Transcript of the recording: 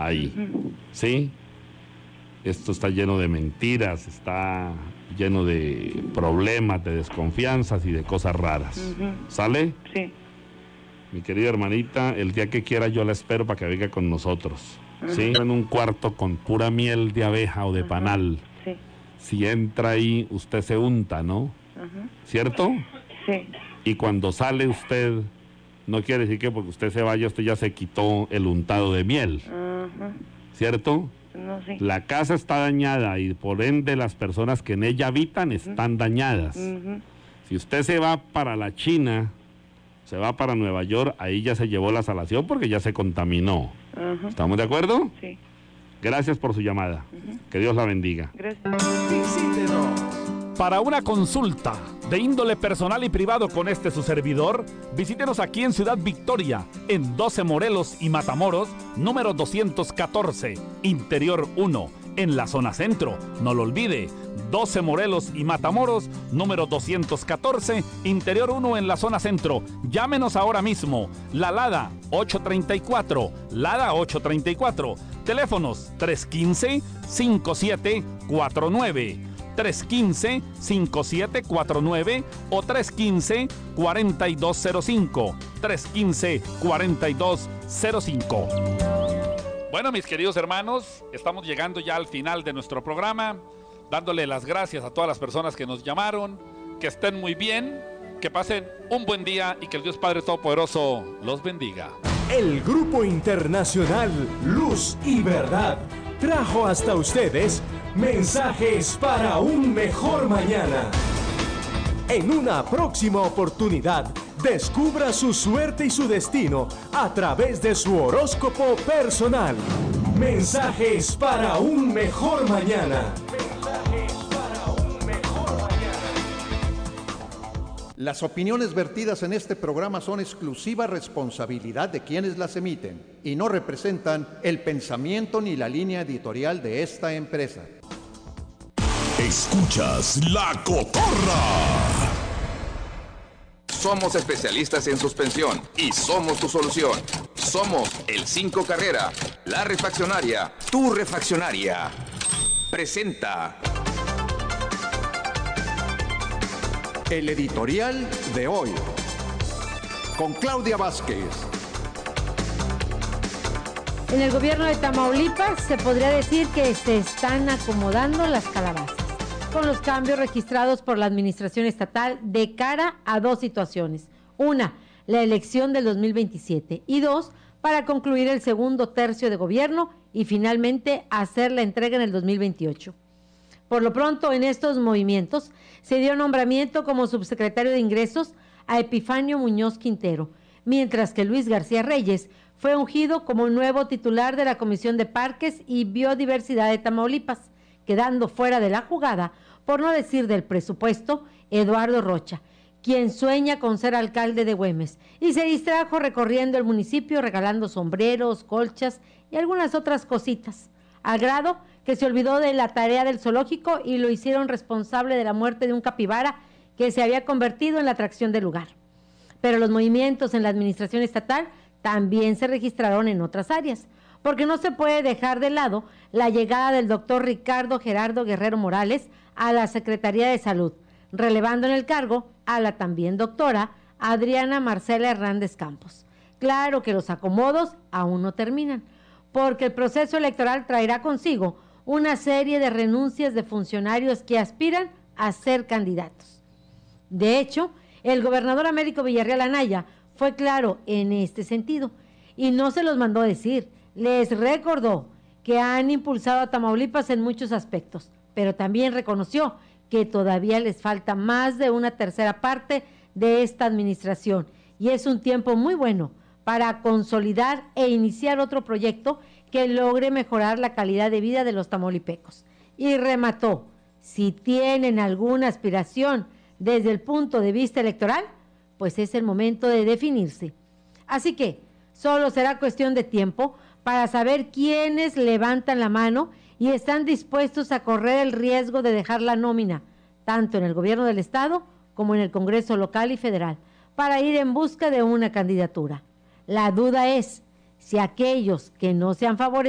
ahí, ¿sí? Esto está lleno de mentiras, está lleno de problemas, de desconfianzas y de cosas raras. ¿Sale? Sí. Mi querida hermanita, el día que quiera yo la espero para que venga con nosotros. ¿Sí? En un cuarto con pura miel de abeja o de panal. Sí. Si entra ahí, usted se unta, ¿no? ¿Cierto? Sí. Y cuando sale usted, no quiere decir que porque usted se vaya, usted ya se quitó el untado de miel. ¿Cierto? No, sí. La casa está dañada y por ende las personas que en ella habitan están dañadas. Si usted se va para la China, se va para Nueva York, ahí ya se llevó la salación porque ya se contaminó. ¿Estamos de acuerdo? Sí. Gracias por su llamada. Que Dios la bendiga. Gracias. Visítenos. Para una consulta de índole personal y privado con su servidor, visítenos aquí en Ciudad Victoria, en 12 Morelos y Matamoros, número 214, Interior 1, en la zona centro. No lo olvide, 12 Morelos y Matamoros, número 214, Interior 1 en la zona centro. Llámenos ahora mismo. La Lada 834, Lada 834. Teléfonos 315-5749. 315-5749 o 315-4205. 315-4205. Bueno, mis queridos hermanos, estamos llegando ya al final de nuestro programa, dándole las gracias a todas las personas que nos llamaron, que estén muy bien, que pasen un buen día y que el Dios Padre Todopoderoso los bendiga. El Grupo Internacional Luz y Verdad trajo hasta ustedes mensajes para un mejor mañana. En una próxima oportunidad, descubra su suerte y su destino a través de su horóscopo personal. Mensajes para un mejor mañana. Mensajes para un mejor mañana. Las opiniones vertidas en este programa son exclusiva responsabilidad de quienes las emiten y no representan el pensamiento ni la línea editorial de esta empresa. Escuchas La Cotorra. Somos especialistas en suspensión y somos tu solución. Somos el 5 Carrera, la refaccionaria, tu refaccionaria. Presenta el editorial de hoy con Claudia Vázquez. En el gobierno de Tamaulipas se podría decir que se están acomodando las calabazas con los cambios registrados por la administración estatal de cara a dos situaciones. Una, la elección del 2027 y dos, para concluir el segundo tercio de gobierno y finalmente hacer la entrega en el 2028. Por lo pronto, en estos movimientos se dio nombramiento como subsecretario de Ingresos a Epifanio Muñoz Quintero, mientras que Luis García Reyes fue ungido como nuevo titular de la Comisión de Parques y Biodiversidad de Tamaulipas, quedando fuera de la jugada, por no decir del presupuesto, Eduardo Rocha, quien sueña con ser alcalde de Güemes y se distrajo recorriendo el municipio regalando sombreros, colchas y algunas otras cositas, al grado que se olvidó de la tarea del zoológico y lo hicieron responsable de la muerte de un capibara que se había convertido en la atracción del lugar. Pero los movimientos en la administración estatal también se registraron en otras áreas, porque no se puede dejar de lado la llegada del doctor Ricardo Gerardo Guerrero Morales a la Secretaría de Salud, relevando en el cargo a la también doctora Adriana Marcela Hernández Campos. Claro que los acomodos aún no terminan, porque el proceso electoral traerá consigo una serie de renuncias de funcionarios que aspiran a ser candidatos. De hecho, el gobernador Américo Villarreal Anaya fue claro en este sentido y no se los mandó decir. Les recordó que han impulsado a Tamaulipas en muchos aspectos, pero también reconoció que todavía les falta más de una tercera parte de esta administración y es un tiempo muy bueno para consolidar e iniciar otro proyecto que logre mejorar la calidad de vida de los tamaulipecos. Y remató, si tienen alguna aspiración desde el punto de vista electoral, pues es el momento de definirse. Así que solo será cuestión de tiempo para saber quiénes levantan la mano y están dispuestos a correr el riesgo de dejar la nómina, tanto en el gobierno del estado como en el Congreso local y federal, para ir en busca de una candidatura. La duda es si aquellos que no se han favorecido